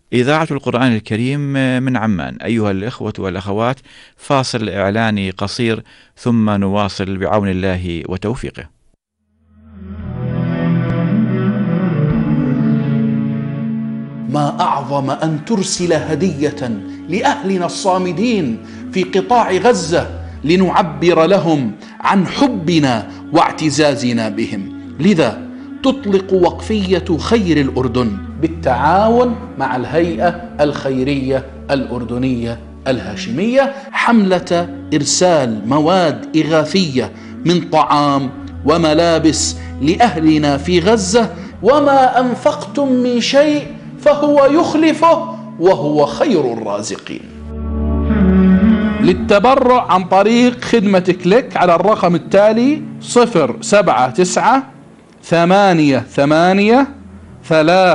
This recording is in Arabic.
إذاعة القرآن الكريم من عمان. أيها الإخوة والأخوات، فاصل إعلاني قصير ثم نواصل بعون الله وتوفيقه. ما أعظم أن ترسل هدية لأهلنا الصامدين في قطاع غزة لنعبر لهم عن حبنا واعتزازنا بهم. لذا تطلق وقفية خير الأردن بالتعاون مع الهيئة الخيرية الأردنية الهاشمية حملة إرسال مواد إغاثية من طعام وملابس لأهلنا في غزة. وما أنفقتم من شيء فهو يخلفه وهو خير الرازقين. للتبرع عن طريق خدمة كليك على الرقم التالي 079 88 3